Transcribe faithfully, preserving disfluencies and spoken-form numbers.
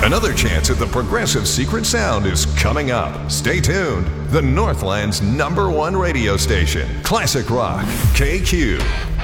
Another chance at the Progressive Secret Sound is coming up. Stay tuned. The Northland's number one radio station, Classic Rock, K Q.